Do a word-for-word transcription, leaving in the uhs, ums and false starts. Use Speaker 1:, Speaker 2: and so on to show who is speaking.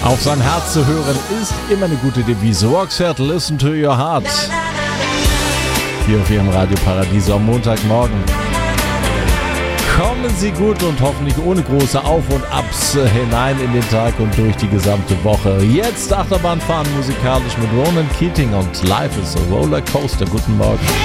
Speaker 1: Auf sein Herz zu hören ist immer eine gute Devise. Roxette, listen to your heart. Hier auf Ihrem Radio Paradiso am Montagmorgen. Kommen Sie gut und hoffentlich ohne große Auf- und Abs hinein in den Tag und durch die gesamte Woche. Jetzt Achterbahn fahren musikalisch mit Ronan Keating und Life is a Roller Coaster. Guten Morgen.